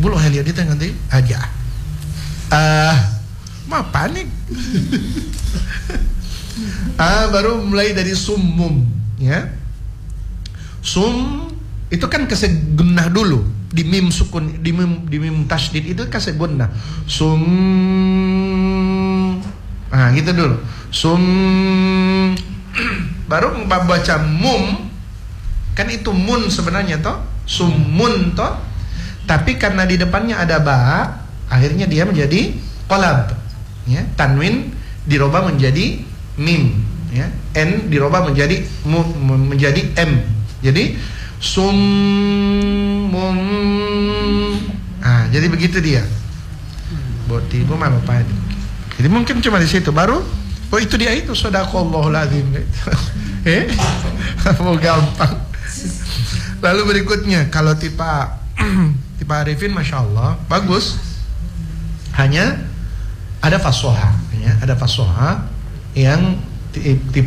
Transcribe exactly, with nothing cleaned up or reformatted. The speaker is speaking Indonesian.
Ibu lo lihat itu nanti aja. Ah, mah panik. Ah, baru mulai dari summum, ya. Sum itu kan kasih gunnah dulu di mim sukun, di mim di mim tasydid itu kasih gunnah. Sum, ah gitu dulu. Sum, baru baca mum, kan itu mun sebenarnya toh, summun toh. Tapi karena di depannya ada ba, akhirnya dia menjadi qalab, ya. Tanwin dirubah menjadi mim, ya. N dirubah menjadi mu, menjadi m. Jadi summun. Ah, jadi begitu dia. Boti ibu mah apa itu? Jadi mungkin cuma di situ baru. Oh itu dia itu sadaqallahul azim. Eh, mau gampang. Lalu berikutnya kalau tipe tipe Arifin, masya Allah bagus. Hanya ada fasoha, ya, ada fasoha yang tipe